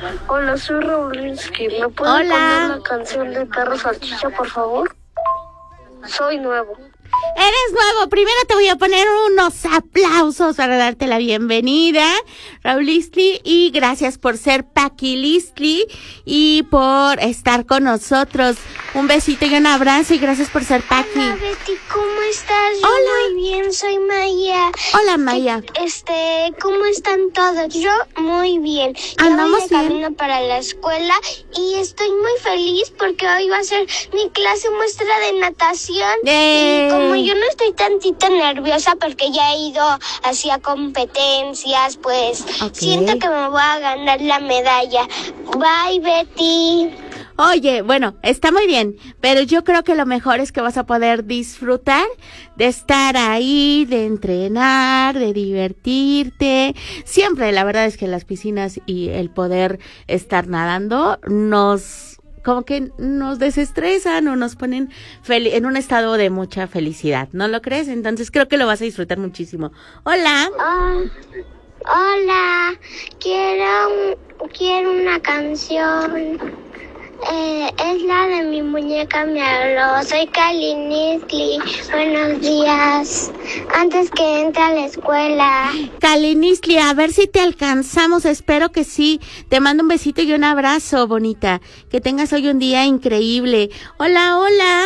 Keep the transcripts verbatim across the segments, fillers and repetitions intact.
Hola, soy Raulinski. ¿Me pueden Hola. poner la canción de Perro Salchicha, por favor? Soy nuevo. Eres nuevo. Primero te voy a poner unos aplausos para darte la bienvenida, Raúl Listli, y gracias por ser Paqui Listli y por estar con nosotros. Un besito y un abrazo y gracias por ser Paqui. Hola, Betty, ¿cómo estás? Yo Hola. muy bien, soy Maya. Hola, Maya. Este, ¿cómo están todos? Yo muy bien. Ya Andamos voy de bien. camino para la escuela y estoy muy feliz porque hoy va a ser mi clase muestra de natación. Eh. Y como yo no estoy tantito nerviosa porque ya he ido hacia competencias, pues Ok. siento que me voy a ganar la medalla. Bye, Betty. Oye, bueno, está muy bien, pero yo creo que lo mejor es que vas a poder disfrutar de estar ahí, de entrenar, de divertirte. Siempre, la verdad es que las piscinas y el poder estar nadando nos, como que nos desestresan o nos ponen fel- en un estado de mucha felicidad, ¿no lo crees? Entonces creo que lo vas a disfrutar muchísimo. Hola. Oh, hola, quiero, quiero una canción. Eh, es la de Mi muñeca me habló. Soy Kalinisli. Buenos días. Antes que entre a la escuela. Kalinisli, a ver si te alcanzamos, espero que sí. Te mando un besito y un abrazo, bonita. Que tengas hoy un día increíble. Hola, hola.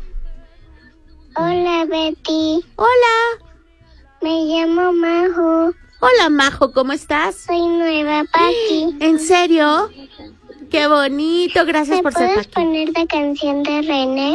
Hola, Betty. Hola. Me llamo Majo. Hola, Majo, ¿cómo estás? Soy nueva, Paqui. ¿En serio? Qué bonito, gracias ¿Me por ser puedes aquí. poner la canción de René?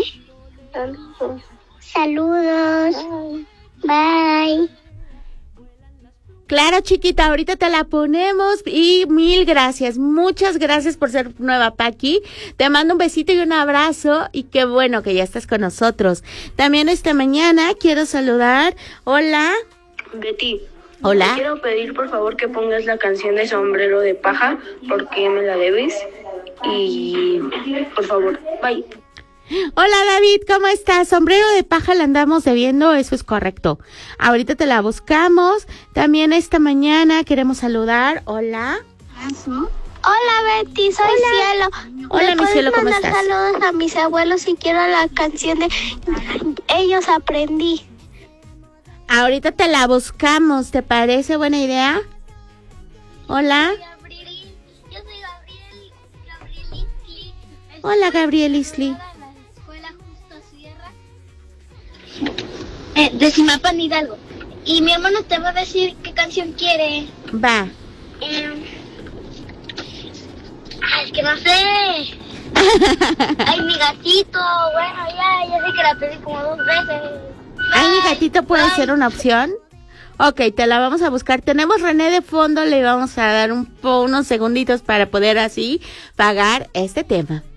Saludos. Bye. Claro, chiquita, ahorita te la ponemos y mil gracias, muchas gracias por ser nueva, Paqui. Te mando un besito y un abrazo y qué bueno que ya estás con nosotros. También esta mañana quiero saludar, hola. Betty. Hola. Te quiero pedir, por favor, que pongas la canción de Sombrero de Paja, porque me la debes. Y, por favor, bye. Hola, David, ¿cómo estás? Sombrero de paja la andamos debiendo, eso es correcto. Ahorita te la buscamos. También esta mañana queremos saludar, hola. Hola, Betty, soy Hola. Cielo. Hola, ¿Me mi puedes cielo, ¿cómo mandar estás? saludos a mis abuelos y quiero la canción de Ellos aprendí? Ahorita te la buscamos, ¿te parece buena idea? Hola. Gabriel, yo soy Gabriel, Gabriel Isli. Hola, Gabriel Isli. La escuela Justo Sierra. Eh, de Zimapan, Hidalgo. Y mi hermano te va a decir qué canción quiere. Va. Eh, ay, es que no sé. Ay, mi gatito. Bueno, ya, ya sé que la pedí como dos veces. Ay, mi Bye. gatito puede Bye. ser una opción. Ok, te la vamos a buscar. Tenemos René de fondo, le vamos a dar un po- unos segunditos para poder así pagar este tema.